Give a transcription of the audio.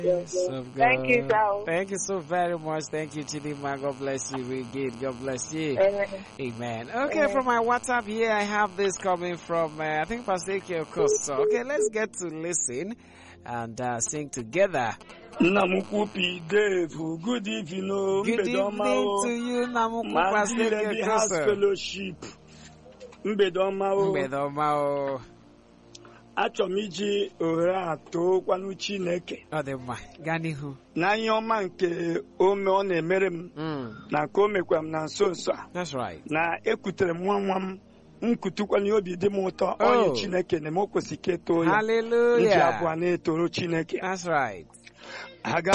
of Thank you, God. sir. Thank you so very much. Thank you, Chidima. God bless you. Again. God bless you. Amen. Amen. Okay, from my WhatsApp here, I have this coming from, I think, Pastor Ike Okoso. Okay, let's get to listen and sing together. Namukupi Dave, good evening. Good evening to you, Namuku Pastor Ike Mandela House Okoso. Fellowship. Mbedoma. Mbedoma. Achọmiji ohere atọ kwanu Chineke. Ọ dị mma. Gaa n'ihu. Na ihe ọma nke ome ọ na-emere m na nke o mekwara m na nso nso a. That's right. Na ekutere m nwa m nkutukwana obi dị m ụtọ onye Chineke na m o kwesịrị ka etoo ya. Hallelujah. Nji abụọ na-etoro Chineke. That's right.